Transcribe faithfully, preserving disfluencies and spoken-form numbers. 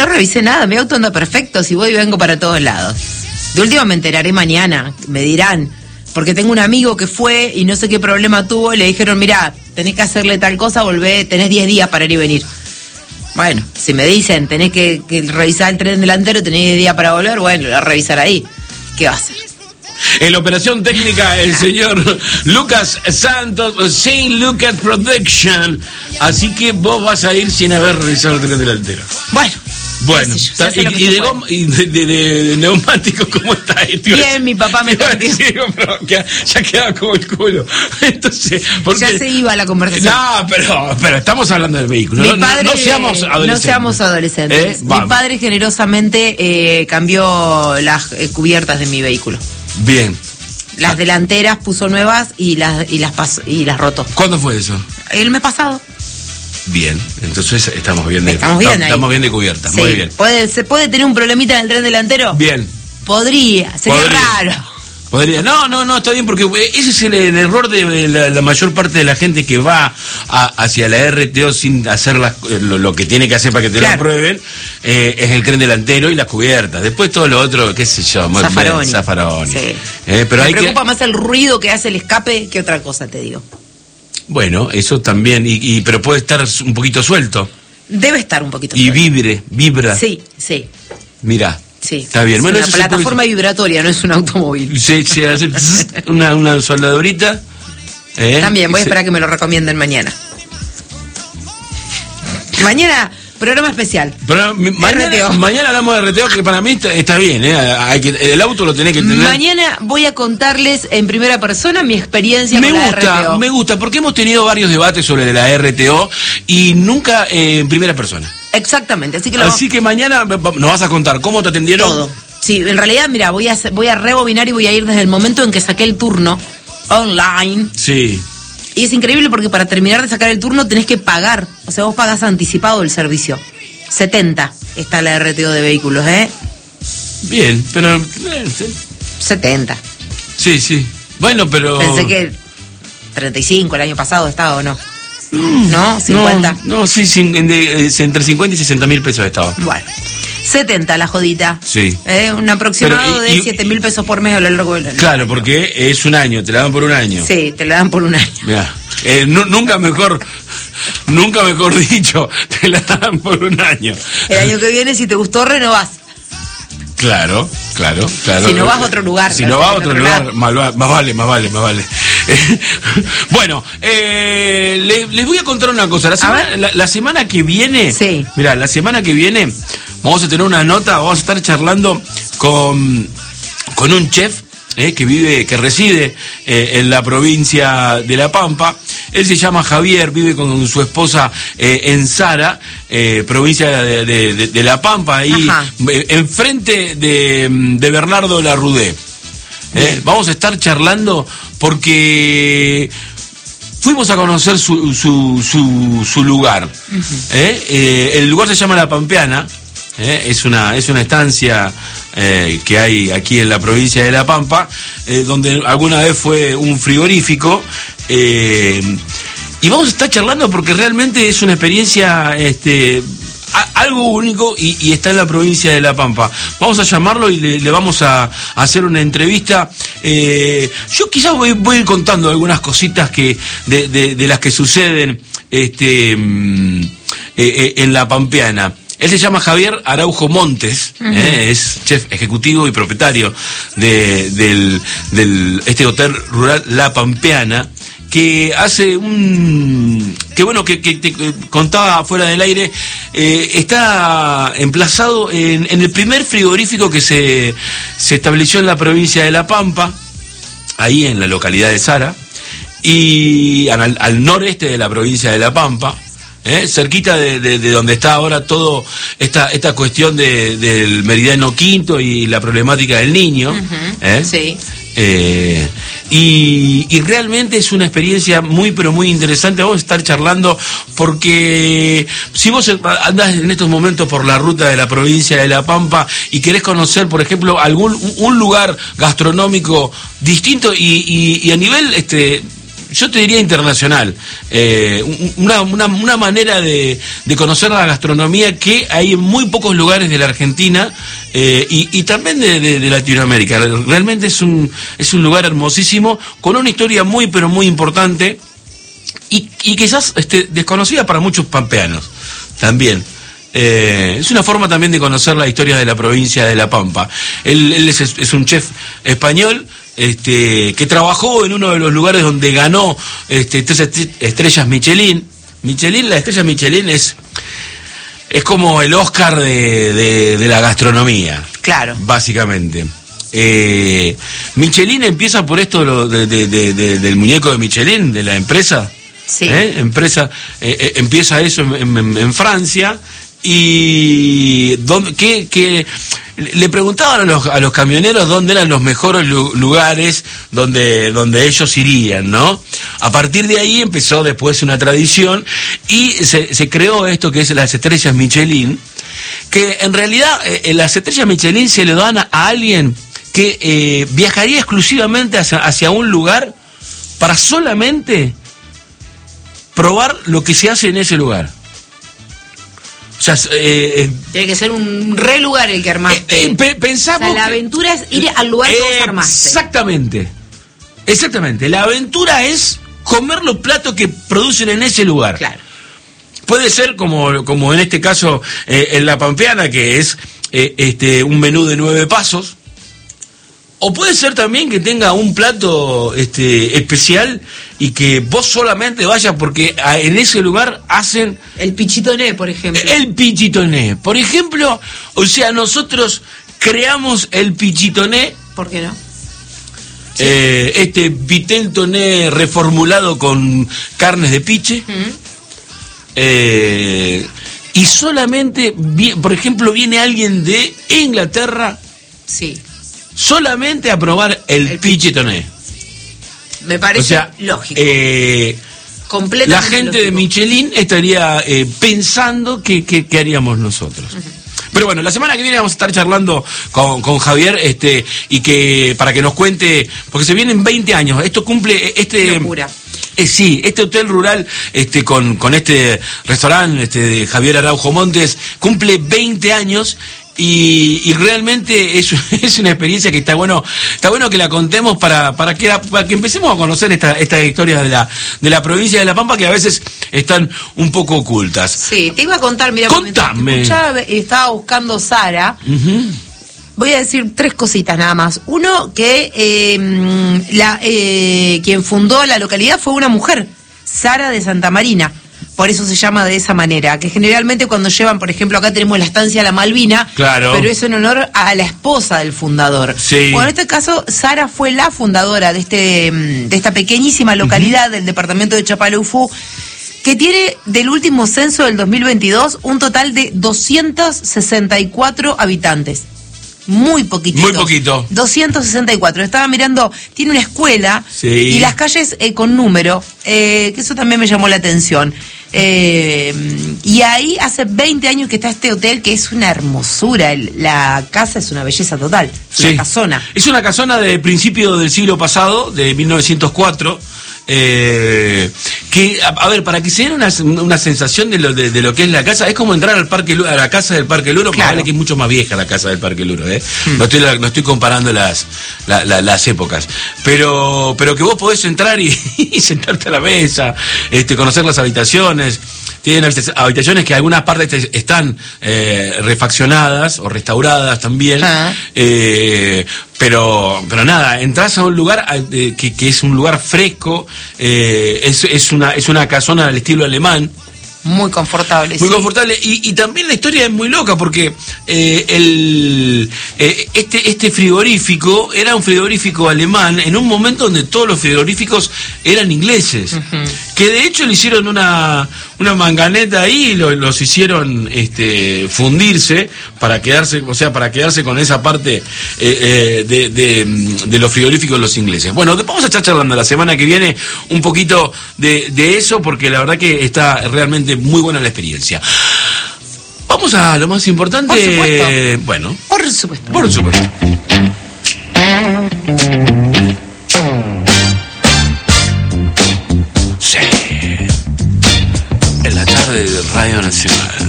revisé nada, mi auto anda perfecto, si voy y vengo para todos lados. De última me enteraré mañana, me dirán, porque tengo un amigo que fue y no sé qué problema tuvo y le dijeron, mirá, tenés que hacerle tal cosa, volvé, tenés diez días para ir y venir. Bueno, si me dicen, tenés que, que revisar el tren delantero, tenés diez días para volver, bueno, lo voy a revisar ahí. ¿Qué va a hacer? En la operación técnica, el señor Lucas Santos, Saint Lucas Production. Así que vos vas a ir sin haber revisado el tren delantero. Bueno. Bueno, está, y, y, de goma, y de, de, de, de neumático, ¿cómo está? Bien, mi papá me cambió. Sí, pero ya, ya quedaba como el culo. Entonces, porque... Ya se iba la conversación. No, pero, pero estamos hablando del vehículo. Mi no, padre, no, no seamos adolescentes. No seamos adolescentes. ¿Eh? Mi padre generosamente eh, cambió las eh, cubiertas de mi vehículo. Bien. Las delanteras puso nuevas y las y las pasó, y las rotó. ¿Cuándo fue eso? El mes pasado. Bien, entonces estamos bien de, estamos bien, estamos, estamos bien de cubierta, sí. Muy bien. ¿Puede, ¿Se puede tener un problemita en el tren delantero? Bien. Podría, sería Podría. raro. Podría. No, no, no, está bien, porque ese es el, el error de la, la mayor parte de la gente que va a, hacia la R T O sin hacer las, lo, lo que tiene que hacer para que te claro. lo aprueben, eh, es el tren delantero y las cubiertas. Después todo lo otro, qué sé yo, Zaffaroni. Zaffaroni. Sí. Eh, pero Me hay preocupa que... más el ruido que hace el escape que otra cosa, te digo. Bueno, eso también, y, y pero puede estar un poquito suelto. Debe estar un poquito y suelto. Y vibre, vibra. Sí, sí. Mirá. Sí. Está bien. Es Bueno, una plataforma puede... vibratoria, no es un automóvil. Sí, sí, hace una, una soldadurita. ¿Eh? También, voy a esperar que me lo recomienden mañana. Mañana, programa especial. Pero, mañana, mañana hablamos de R T O, que para mí está, está bien, ¿eh? Hay que, el auto lo tenés que tener. Mañana voy a contarles en primera persona mi experiencia me con gusta, la R T O. Me gusta, porque hemos tenido varios debates sobre la R T O y nunca eh, en primera persona. Exactamente, así que lo... Así que mañana nos vas a contar cómo te atendieron. Todo. Sí, en realidad, mira, voy a voy a rebobinar y voy a ir desde el momento en que saqué el turno online. Sí. Y es increíble porque para terminar de sacar el turno tenés que pagar. O sea, vos pagás anticipado el servicio. setenta está la R T O de vehículos, ¿eh? Bien, pero... Eh, sí. setenta. Sí, sí. Bueno, pero... Pensé que treinta y cinco el año pasado estaba, ¿o no? ¿No? ¿cincuenta? No, no sí, sin, de, entre cincuenta y sesenta mil pesos estaba. Bueno. setenta la jodita. Sí. ¿Eh? Un aproximado Pero, y, de siete mil pesos por mes a lo largo del año. Claro, porque es un año, te la dan por un año. Sí, te la dan por un año. Mirá, eh, no, nunca mejor, nunca mejor dicho, te la dan por un año. El año que viene, si te gustó, renovás. Claro, claro, claro. Si no vas a otro lugar. Si no vas a otro lugar, más, más vale, más vale, más vale. Bueno, eh, les, les voy a contar una cosa. La semana, la, la semana que viene, sí. Mirá, la semana que viene vamos a tener una nota, vamos a estar charlando con, con un chef eh, que vive, que reside eh, en la provincia de La Pampa. Él se llama Javier, vive con su esposa eh, en Zara, eh, provincia de, de, de, de La Pampa, ahí eh, enfrente de, de Bernardo Larrudé. Eh, vamos a estar charlando porque fuimos a conocer su, su, su, su lugar. Uh-huh. eh, eh, el lugar se llama La Pampeana. Eh, es una es una estancia eh, que hay aquí en la provincia de La Pampa, eh, donde alguna vez fue un frigorífico, eh, y vamos a estar charlando porque realmente es una experiencia este a, algo único y, y está en la provincia de La Pampa. Vamos a llamarlo y le, le vamos a, a hacer una entrevista. Eh, yo quizás voy, voy a ir contando algunas cositas que de, de, de las que suceden este mm, eh, eh, en La Pampeana. Él se llama Javier Araujo Montes, uh-huh. eh, es chef ejecutivo y propietario de del, del este hotel rural La Pampeana, que hace un... que bueno, que, que te contaba fuera del aire, eh, está emplazado en, en el primer frigorífico que se, se estableció en la provincia de La Pampa, ahí en la localidad de Zara, y al, al noreste de la provincia de La Pampa, ¿Eh? cerquita de, de, de donde está ahora todo esta esta cuestión de, del meridiano quinto y la problemática del niño. Uh-huh. ¿eh? Sí. Eh, y, y realmente es una experiencia muy pero muy interesante. Vamos a estar charlando porque si vos andás en estos momentos por la ruta de la provincia de La Pampa y querés conocer, por ejemplo, algún un lugar gastronómico distinto y, y, y a nivel este yo te diría internacional, eh, una, una, una manera de, de conocer la gastronomía que hay en muy pocos lugares de la Argentina eh, y, y también de, de, de Latinoamérica. Realmente es un, es un lugar hermosísimo, con una historia muy pero muy importante y, y quizás este, desconocida para muchos pampeanos también. Eh, es una forma también de conocer la historia de la provincia de La Pampa. Él, él es, es un chef español este, que trabajó en uno de los lugares donde ganó este, tres estrellas Michelin. Michelin, la estrella Michelin es, es como el Oscar de, de, de la gastronomía. Claro. Básicamente. Eh, Michelin empieza por esto de, de, de, de, del muñeco de Michelin, de la empresa. Sí. ¿Eh? Empresa, eh, eh, empieza eso en, en, en Francia. Y donde, que, que le preguntaban a los, a los camioneros dónde eran los mejores lugares donde, donde ellos irían, ¿no? A partir de ahí empezó después una tradición y se, se creó esto que es las estrellas Michelin, que en realidad eh, las estrellas Michelin se le dan a, a alguien que eh, viajaría exclusivamente hacia, hacia un lugar para solamente probar lo que se hace en ese lugar. O sea, eh, tiene que ser un re lugar el que armaste. Eh, eh, pensamos. O sea, la aventura es ir al lugar que vos armaste. Exactamente. Exactamente. La aventura es comer los platos que producen en ese lugar. Claro. Puede ser como, como en este caso eh, en la Pampeana, que es eh, este un menú de nueve pasos. O puede ser también que tenga un plato este, especial y que vos solamente vayas porque a, en ese lugar hacen... El pichitoné, por ejemplo. El pichitoné. Por ejemplo, o sea, nosotros creamos el pichitoné. ¿Por qué no? Sí. Eh, este vitel toné reformulado con carnes de piche. Mm. Eh, y solamente, por ejemplo, viene alguien de Inglaterra. Sí. Solamente a probar el, el pichitoné. Me parece, o sea, lógico. Eh, la gente lógico. de Michelin estaría eh, pensando qué que, que haríamos nosotros. Uh-huh. Pero bueno, la semana que viene vamos a estar charlando con, con Javier este y que para que nos cuente, porque se vienen veinte años. Esto cumple este... Locura. Eh, sí, este hotel rural este con, con este restaurante este, de Javier Araujo Montes cumple veinte años. Y, y realmente es, es una experiencia que está bueno está bueno que la contemos para para que para que empecemos a conocer esta, estas historias de la de la provincia de La Pampa que a veces están un poco ocultas. Sí, te iba a contar, mira, contame. Escuchaba, estaba buscando Sara. Uh-huh. Voy a decir tres cositas nada más. Uno, que eh, la eh, quien fundó la localidad fue una mujer, Sara de Santa Marina. Por eso se llama de esa manera, que generalmente cuando llevan, por ejemplo, acá tenemos la estancia La Malvina, claro, pero es en honor a la esposa del fundador. Sí. Bueno, en este caso, Sara fue la fundadora de este de esta pequeñísima localidad uh-huh. del departamento de Chapalufú, que tiene del último censo del dos mil veintidós un total de doscientos sesenta y cuatro habitantes. Muy poquitito. Muy poquito. doscientos sesenta y cuatro. Estaba mirando, tiene una escuela sí. y las calles eh, con número, eh, que eso también me llamó la atención. Eh, y ahí hace veinte años que está este hotel, que es una hermosura. El, la casa es una belleza total. Es sí. una casona. Es una casona de principio del siglo pasado, de mil novecientos cuatro. Eh, que a, a ver, para que se den una, una sensación de lo de, de lo que es la casa, es como entrar al parque a la casa del Parque Luro, claro. vale que es mucho más vieja la casa del Parque Luro, ¿eh? Hmm. No estoy no estoy comparando las la, la, las épocas, pero pero que vos podés entrar y, y sentarte a la mesa, este conocer las habitaciones. Tienen habitaciones que algunas partes están eh, refaccionadas o restauradas también, ah. eh, pero pero nada, entras a un lugar eh, que, que es un lugar fresco, eh, es, es una es una casona al estilo alemán. Muy confortable. Muy sí. confortable. Y, y también la historia es muy loca porque eh, el eh, este este frigorífico era un frigorífico alemán en un momento donde todos los frigoríficos eran ingleses. Uh-huh. Que de hecho le hicieron una una manganeta ahí y lo, los hicieron este fundirse para quedarse, o sea, para quedarse con esa parte eh, eh, de, de, de los frigoríficos los ingleses. Bueno, vamos a estar charlando la semana que viene un poquito de, de eso porque la verdad que está realmente muy buena la experiencia. Vamos a lo más importante. Por supuesto. Bueno. Por supuesto. Por supuesto. Radio Nacional.